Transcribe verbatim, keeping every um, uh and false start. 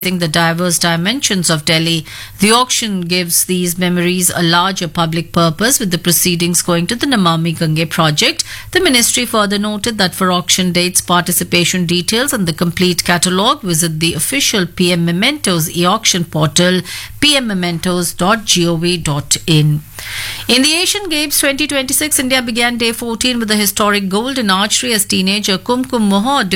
the diverse dimensions of Delhi. The auction gives these memories a larger public purpose, with the proceedings going to the Namami Gange project. The ministry further noted that for auction dates, participation details and the complete catalogue, visit the official P M Mementos e-auction portal p m mementos dot gov dot in. In the Asian Games twenty twenty-six, India began day fourteen with a historic gold in archery as teenager Kumkum Moho